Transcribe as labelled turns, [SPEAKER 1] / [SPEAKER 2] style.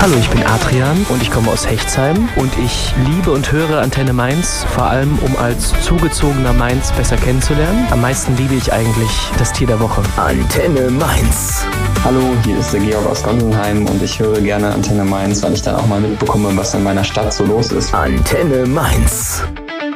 [SPEAKER 1] Hallo, ich bin Adrian und ich komme aus Hechtsheim und ich liebe und höre Antenne Mainz, vor allem um als zugezogener Mainz besser kennenzulernen. Am meisten liebe ich eigentlich das Tier der Woche.
[SPEAKER 2] Antenne Mainz.
[SPEAKER 3] Hallo, hier ist der Georg aus Gonsenheim und ich höre gerne Antenne Mainz, weil ich dann auch mal mitbekomme, was in meiner Stadt so los ist.
[SPEAKER 2] Antenne Mainz.